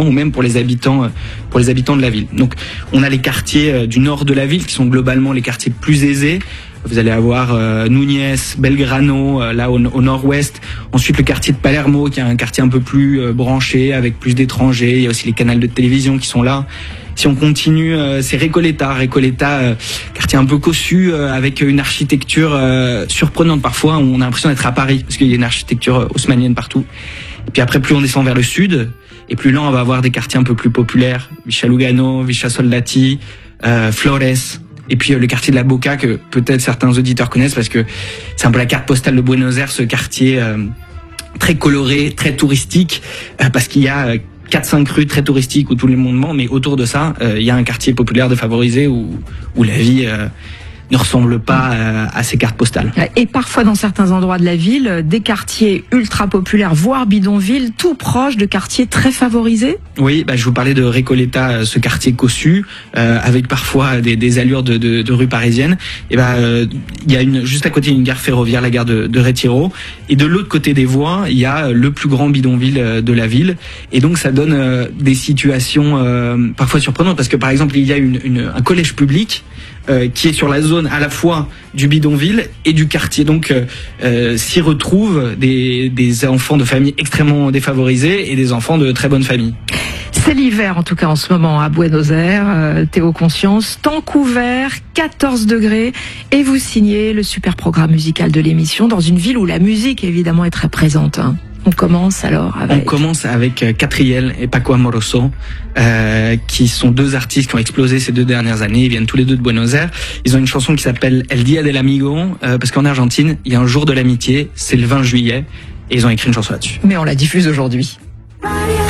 ou même pour les habitants de la ville. Donc on a les quartiers du nord de la ville qui sont globalement les quartiers plus aisés. Vous allez avoir Núñez, Belgrano, là au nord-ouest. Ensuite, le quartier de Palermo, qui est un quartier un peu plus branché, avec plus d'étrangers. Il y a aussi les canaux de télévision qui sont là. Si on continue, c'est Recoleta, quartier un peu cossu, avec une architecture surprenante. Parfois, on a l'impression d'être à Paris, parce qu'il y a une architecture haussmannienne partout. Et puis après, plus on descend vers le sud, et plus là, on va avoir des quartiers un peu plus populaires. Villa Lugano, Villa Soldati, Flores. Et puis le quartier de la Boca, que peut-être certains auditeurs connaissent parce que c'est un peu la carte postale de Buenos Aires, ce quartier très coloré, très touristique, parce qu'il y a 4-5 rues très touristiques où tout le monde ment, mais autour de ça, il y a un quartier populaire défavorisé où la vie ne ressemble pas à ces cartes postales. Et parfois dans certains endroits de la ville, des quartiers ultra populaires, voire bidonvilles, tout proche de quartiers très favorisés. Oui, je vous parlais de Recoleta, ce quartier cossu, avec parfois des allures de rue parisienne. Et il y a juste à côté une gare ferroviaire, la gare de Retiro, et de l'autre côté des voies, il y a le plus grand bidonville de la ville. Et donc ça donne des situations parfois surprenantes, parce que par exemple il y a un collège public qui est sur la zone à la fois du bidonville et du quartier. Donc s'y retrouvent des enfants de familles extrêmement défavorisées et des enfants de très bonnes familles. C'est l'hiver en tout cas en ce moment à Buenos Aires, Théo Conscience, temps couvert, 14 degrés, et vous signez le super programme musical de l'émission dans une ville où la musique évidemment est très présente. On commence avec Catriel et Paco Amoroso, qui sont deux artistes qui ont explosé ces 2 dernières années. Ils viennent tous les deux de Buenos Aires. Ils ont une chanson qui s'appelle El Día del Amigo, parce qu'en Argentine, il y a un jour de l'amitié, c'est le 20 juillet, et ils ont écrit une chanson là-dessus. Mais on la diffuse aujourd'hui.